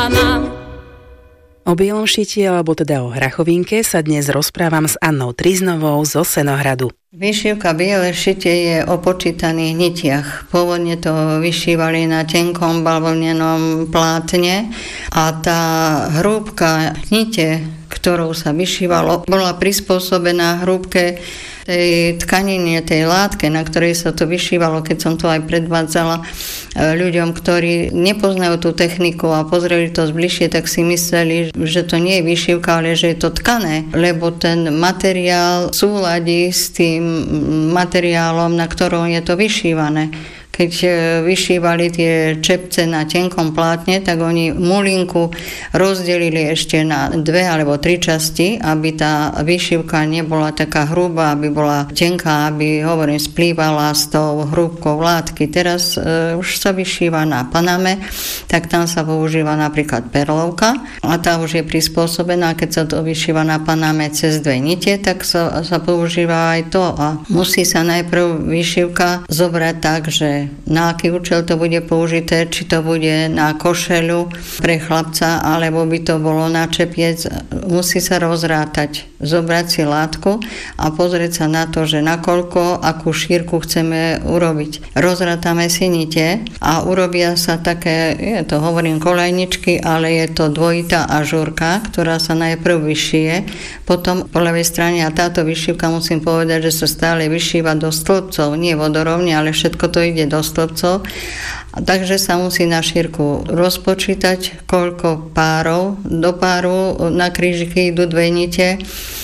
O bielom šití, alebo teda o hrachovinke, sa dnes rozprávam s Annou Triznovou zo Senohradu. Vyšívka biele šitie je o počítaných nitiach. Pôvodne to vyšívali na tenkom bavlnenom plátne a tá hrúbka nite, ktorou sa vyšívalo, bola prispôsobená hrúbke tej tkaniny, tej látke, na ktorej sa to vyšívalo, keď som to aj predvádzala ľuďom, ktorí nepoznajú tú techniku a pozreli to zbližšie, tak si mysleli, že to nie je vyšívka, ale že je to tkané, lebo ten materiál súladí s tým materiálom, na ktorom je to vyšívané. Keď vyšívali tie čepce na tenkom plátne, tak oni mulinku rozdelili ešte na 2 alebo 3 časti, aby tá vyšívka nebola taká hrubá, aby bola tenká, aby, hovorím, splývala s tou hrúbkou látky. Teraz už sa vyšíva na paname, tak tam sa používa napríklad perlovka a tá už je prispôsobená, keď sa to vyšíva na paname cez 2 nite, tak sa používa aj to a musí sa najprv vyšívka zobrať tak, že na aký účel to bude použité, či to bude na košeľu pre chlapca, alebo by to bolo na čepiec, musí sa rozrátať, zobrať si látku a pozrieť sa na to, že nakoľko, akú šírku chceme urobiť. Rozrátame si nite a urobia sa také, je to hovorím kolejničky, ale je to dvojitá ažúrka, ktorá sa najprv vyšije, potom po ľavej strane a táto vyšívka, musím povedať, že sa stále vyšíva do stĺpcov, nie vodorovne, ale všetko to ide do stĺpcov. Takže sa musí na šírku rozpočítať, koľko párov. Do páru na krížiky idú 2 nite.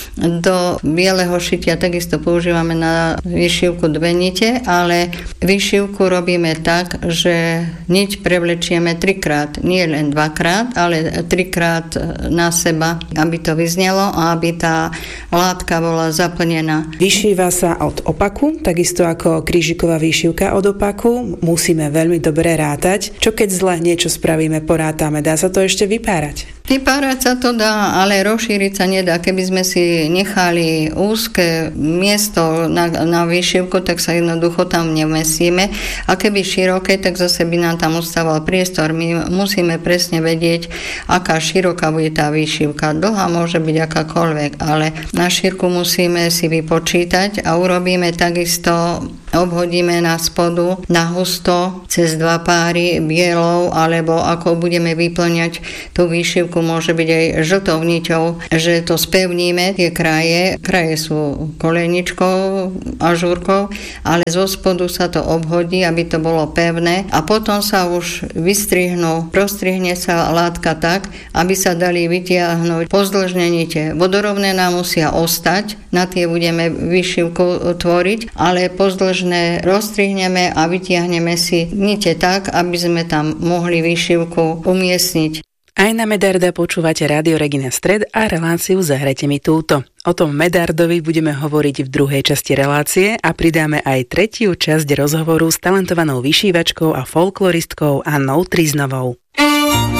Do bieleho šitia takisto používame na vyšívku 2 nite, ale vyšívku robíme tak, že niť prevlečieme 3-krát, nie len 2-krát, ale 3-krát na seba, aby to vyznelo a aby tá látka bola zaplnená. Vyšíva sa od opaku, takisto ako krížiková výšivka od opaku. Musíme veľmi dobre rátať. Čo keď zle niečo spravíme, porátame, dá sa to ešte vypárať? Vypárať sa to dá, ale rozšíriť sa nedá. Keby sme si nechali úzke miesto na výšivku, tak sa jednoducho tam nevmestíme. A keby široké, tak zase by nám tam ostával priestor. My musíme presne vedieť, aká široká bude tá výšivka. Dlhá môže byť akákoľvek, ale na šírku musíme si vypočítať a urobíme takisto, obhodíme na spodu, na husto, cez 2 páry bielou, alebo ako budeme vyplňať tú výšivku, môže byť aj žltou niťou, že to spevníme, tie kraje. Kraje sú kolejničkou, ažúrkou, ale zo spodu sa to obhodí, aby to bolo pevné a potom sa už vystrihnú, prostrihne sa látka tak, aby sa dali vytiahnuť pozdĺžne nite. Vodorovné nám musia ostať, na tie budeme vyšívku tvoriť, ale pozdĺžne rozstrihneme a vytiahneme si nite tak, aby sme tam mohli vyšívku umiestniť. Aj na Medarda počúvate Rádio Regina Stred a reláciu Zahrajte mi túto. O tom Medardovi budeme hovoriť v druhej časti relácie a pridáme aj 3. časť rozhovoru s talentovanou vyšívačkou a folkloristkou Annou Triznovou.